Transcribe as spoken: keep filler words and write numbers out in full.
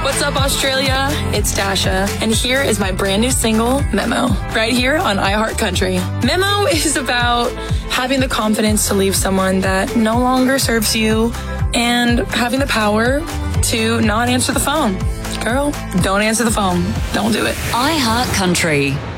What's up, Australia? It's Dasha, and here is my brand new single, Memo, right here on iHeartCountry. Memo is about having the confidence to leave someone that no longer serves you and having the power to not answer the phone. Girl, don't answer the phone. Don't do it. iHeartCountry.